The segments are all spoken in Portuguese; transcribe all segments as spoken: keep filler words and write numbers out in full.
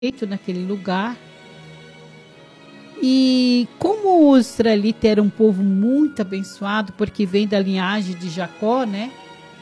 feito naquele lugar. E como o israelita era um povo muito abençoado, porque vem da linhagem de Jacó, né?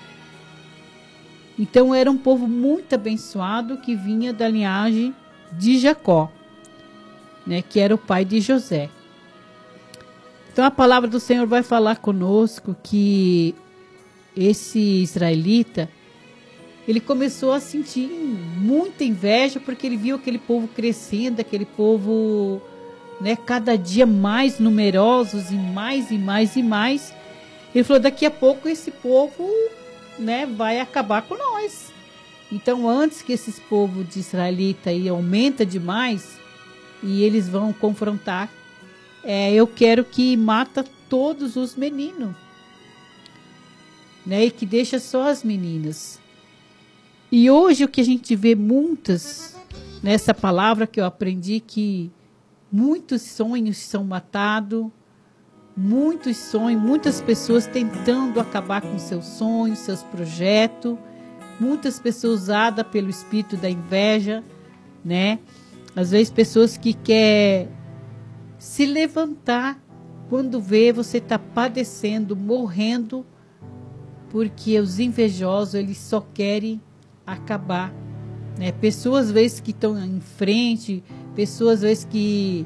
Então era um povo muito abençoado que vinha da linhagem de Jacó, né? Que era o pai de José. Então a palavra do Senhor vai falar conosco que esse israelita, ele começou a sentir muita inveja porque ele viu aquele povo crescendo, aquele povo, né, cada dia mais numerosos e mais e mais e mais. Ele falou, daqui a pouco esse povo, né, vai acabar com nós. Então antes que esses povos de israelita aí aumenta demais e eles vão confrontar, é, eu quero que mata todos os meninos, né, e que deixa só as meninas. E hoje o que a gente vê muitas, nessa palavra que eu aprendi, que muitos sonhos são matados, muitos sonhos, muitas pessoas tentando acabar com seus sonhos, seus projetos, muitas pessoas usadas pelo espírito da inveja, né? Às vezes pessoas que querem se levantar quando vê você tá padecendo, morrendo, porque os invejosos, eles só querem acabar, né? Pessoas às vezes que estão em frente, pessoas às vezes que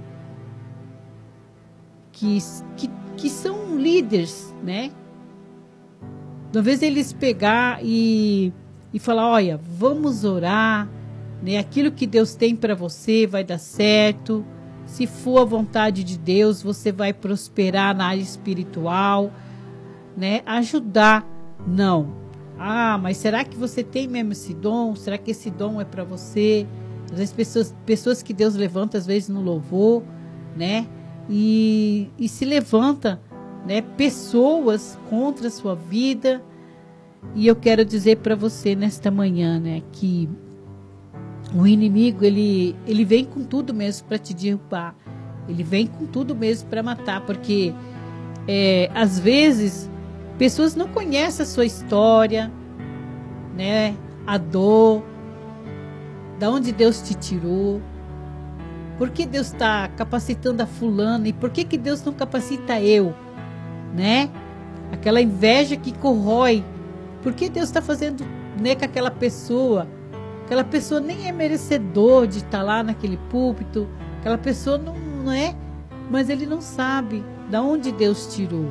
que, que que são líderes, né? Às vezes eles pegar e e falar, olha, vamos orar, né? Aquilo que Deus tem para você vai dar certo. Se for a vontade de Deus, você vai prosperar na área espiritual, né? Ajudar, não. Ah, mas será que você tem mesmo esse dom? Será que esse dom é para você? Às vezes pessoas, pessoas que Deus levanta, às vezes no louvor, né? E, e se levanta, né? Pessoas contra a sua vida. E eu quero dizer para você nesta manhã, né? Que o inimigo, ele, ele vem com tudo mesmo para te derrubar. Ele vem com tudo mesmo para matar, porque é, às vezes pessoas não conhecem a sua história, né? A dor, da onde Deus te tirou, por que Deus está capacitando a fulana e por que que Deus não capacita eu, né? Aquela inveja que corrói, por que Deus está fazendo, né, com aquela pessoa? Aquela pessoa nem é merecedor de estar lá naquele púlpito, aquela pessoa não, não é, mas ele não sabe da onde Deus tirou.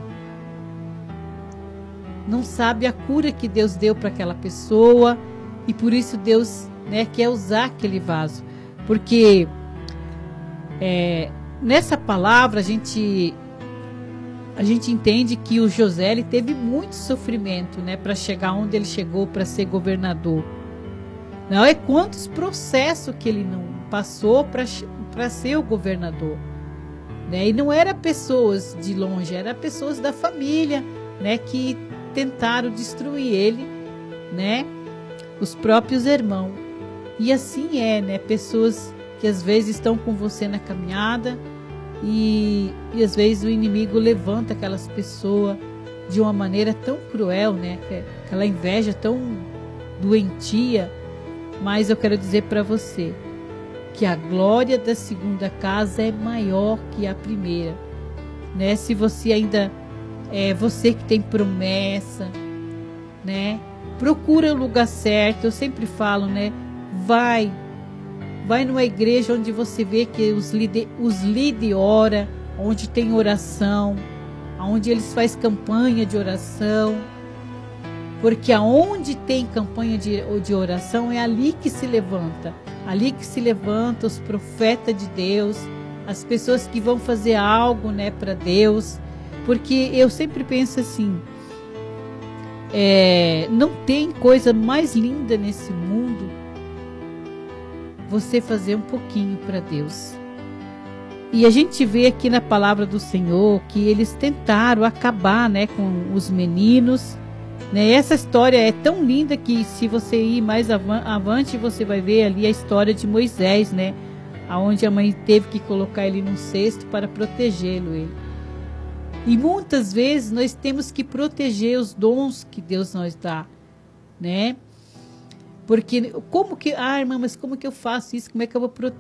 Não sabe a cura que Deus deu para aquela pessoa e por isso Deus, né, quer usar aquele vaso. Porque é, nessa palavra a gente, a gente entende que o José, ele teve muito sofrimento, né, para chegar onde ele chegou, para ser governador. Não é quantos processos que ele não passou para ser o governador, né? E não era pessoas de longe, era pessoas da família, né, que tentaram destruir ele, né? Os próprios irmãos. E assim é, né? Pessoas que às vezes estão com você na caminhada e, e às vezes o inimigo levanta aquelas pessoas de uma maneira tão cruel, né? Aquela inveja tão doentia. Mas eu quero dizer para você que a glória da segunda casa é maior que a primeira, né? Se você ainda é você que tem promessa, né? Procura o lugar certo. Eu sempre falo, né? Vai, vai numa igreja onde você vê que os líderes, os líderes oram, onde tem oração, onde eles fazem campanha de oração. Porque aonde tem campanha de, de oração é ali que se levanta. Ali que se levanta os profetas de Deus, as pessoas que vão fazer algo, né, para Deus. Porque eu sempre penso assim, é, não tem coisa mais linda nesse mundo você fazer um pouquinho para Deus. E a gente vê aqui na palavra do Senhor que eles tentaram acabar, né, com os meninos. Né? Essa história é tão linda que se você ir mais avante, você vai ver ali a história de Moisés, né? Onde a mãe teve que colocar ele num cesto para protegê-lo. Ele. E muitas vezes nós temos que proteger os dons que Deus nos dá, né? Porque como que, ah, irmã, mas como que eu faço isso? Como é que eu vou proteger?